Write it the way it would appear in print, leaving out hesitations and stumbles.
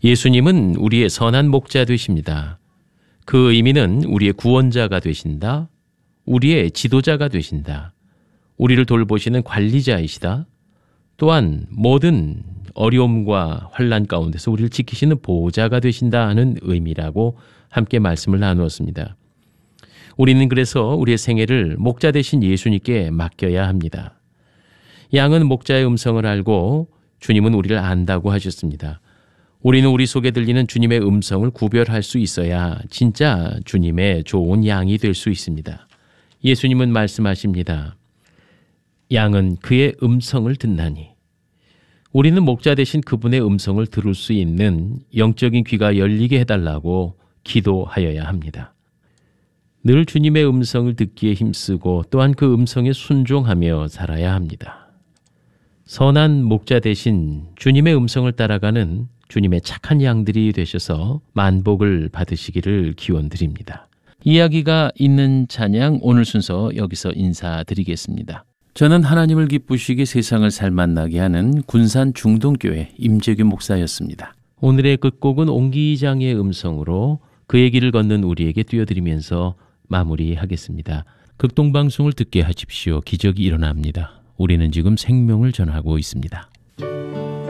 예수님은 우리의 선한 목자 되십니다. 그 의미는 우리의 구원자가 되신다, 우리의 지도자가 되신다, 우리를 돌보시는 관리자이시다, 또한 모든 어려움과 환난 가운데서 우리를 지키시는 보호자가 되신다 하는 의미라고 함께 말씀을 나누었습니다. 우리는 그래서 우리의 생애를 목자 되신 예수님께 맡겨야 합니다. 양은 목자의 음성을 알고 주님은 우리를 안다고 하셨습니다. 우리는 우리 속에 들리는 주님의 음성을 구별할 수 있어야 진짜 주님의 좋은 양이 될 수 있습니다. 예수님은 말씀하십니다. 양은 그의 음성을 듣나니. 우리는 목자 대신 그분의 음성을 들을 수 있는 영적인 귀가 열리게 해달라고 기도하여야 합니다. 늘 주님의 음성을 듣기에 힘쓰고 또한 그 음성에 순종하며 살아야 합니다. 선한 목자 대신 주님의 음성을 따라가는 주님의 착한 양들이 되셔서 만복을 받으시기를 기원드립니다. 이야기가 있는 찬양 오늘 순서 여기서 인사드리겠습니다. 저는 하나님을 기쁘시게 세상을 살만나게 하는 군산 중동교회 임재규 목사였습니다. 오늘의 끝곡은 옹기장의 음성으로 그의 길을 걷는 우리에게 띄워드리면서 마무리하겠습니다. 극동방송을 듣게 하십시오. 기적이 일어납니다. 우리는 지금 생명을 전하고 있습니다.